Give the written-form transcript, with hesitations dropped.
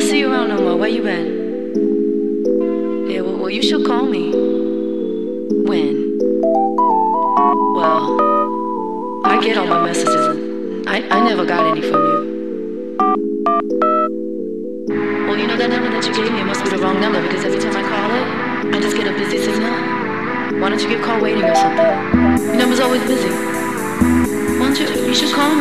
see you around no more. Where you been? Yeah, well, you should call me. When? Well, I get all my messages. I never got any from you. Well, you know that number that you gave me, it must be the wrong number because every time I call it, I just get a busy signal. Why don't you give call waiting or something? Your number's always busy. Why don't you should call me.